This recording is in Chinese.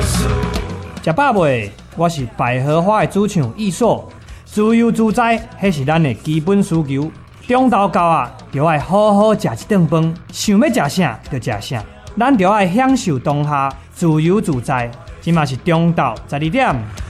食饱未？我是百合花的主唱艺硕，自由自在，迄是咱的基本需求。中昼到啊，就要好好食一顿饭，想要食啥就食啥，咱就要享受当下，自由自在。今嘛是中昼12点。